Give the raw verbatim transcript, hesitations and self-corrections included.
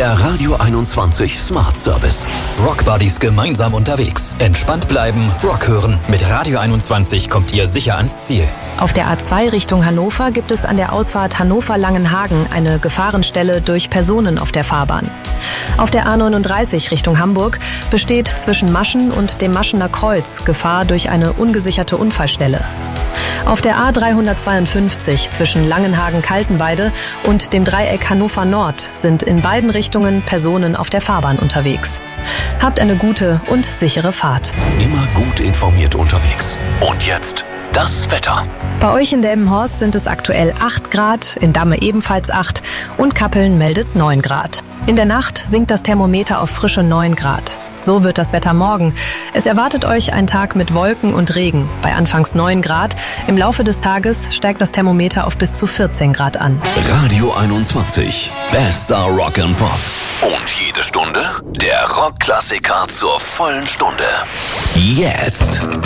Der Radio einundzwanzig Smart Service. Rockbuddies gemeinsam unterwegs. Entspannt bleiben, Rock hören. Mit Radio einundzwanzig kommt ihr sicher ans Ziel. Auf der A zwei Richtung Hannover gibt es an der Ausfahrt Hannover-Langenhagen eine Gefahrenstelle durch Personen auf der Fahrbahn. Auf der A neununddreißig Richtung Hamburg besteht zwischen Maschen und dem Maschener Kreuz Gefahr durch eine ungesicherte Unfallstelle. Auf der A dreihundertzweiundfünfzig zwischen Langenhagen-Kaltenweide und dem Dreieck Hannover Nord sind in beiden Richtungen Personen auf der Fahrbahn unterwegs. Habt eine gute und sichere Fahrt. Immer gut informiert unterwegs. Und jetzt das Wetter. Bei euch in Delmenhorst sind es aktuell acht Grad, in Damme ebenfalls acht und Kappeln meldet neun Grad. In der Nacht sinkt das Thermometer auf frische neun Grad. So wird das Wetter morgen. Es erwartet euch ein Tag mit Wolken und Regen. Bei anfangs neun Grad. Im Laufe des Tages steigt das Thermometer auf bis zu vierzehn Grad an. Radio einundzwanzig. Bester Rock and Pop. Und jede Stunde der Rockklassiker zur vollen Stunde. Jetzt.